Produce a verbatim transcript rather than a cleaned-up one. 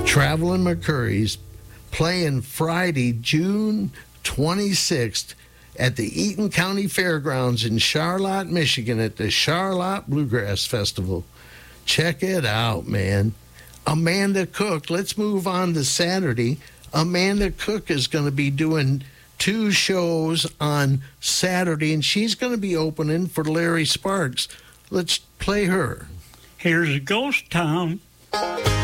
Traveling McCurry's playing Friday, June twenty-sixth at the Eaton County Fairgrounds in Charlotte, Michigan at the Charlotte Bluegrass Festival. Check it out, man. Amanda Cook, let's move on to Saturday. Amanda Cook is going to be doing two shows on Saturday, and she's going to be opening for Larry Sparks. Let's play her. Here's a Ghost Town.